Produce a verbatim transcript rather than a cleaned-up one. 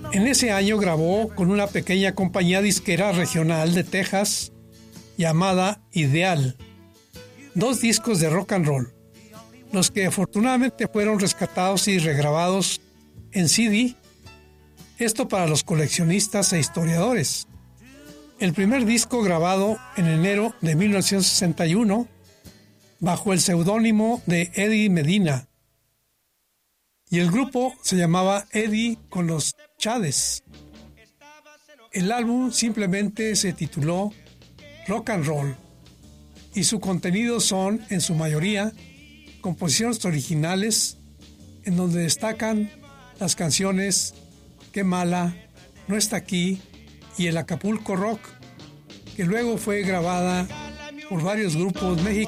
En ese año grabó con una pequeña compañía disquera regional de Texas llamada Ideal dos discos de rock and roll, los que afortunadamente fueron rescatados y regrabados en C D, esto para los coleccionistas e historiadores. El primer disco grabado en enero de mil novecientos sesenta y uno bajo el seudónimo de Eddie Medina, y el grupo se llamaba Eddie con los Chades. El álbum simplemente se tituló Rock and Roll y su contenido son, en su mayoría, composiciones originales en donde destacan las canciones Qué mala, No está aquí y El Acapulco Rock, que luego fue grabada por varios grupos mexicanos